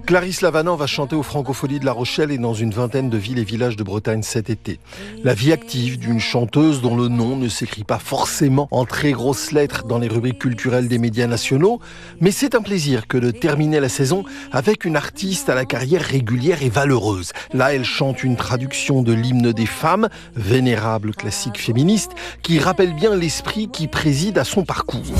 Clarisse Lavanant va chanter aux Francopholies de La Rochelle et dans une vingtaine de villes et villages de Bretagne cet été. La vie active d'une chanteuse dont le nom ne s'écrit pas forcément en très grosses lettres dans les rubriques culturelles des médias nationaux, mais c'est un plaisir que de terminer la saison avec une artiste à la carrière régulière et valeureuse. Là, elle chante une traduction de l'hymne des femmes, vénérable classique féministe, qui rappelle bien l'esprit qui préside à son parcours.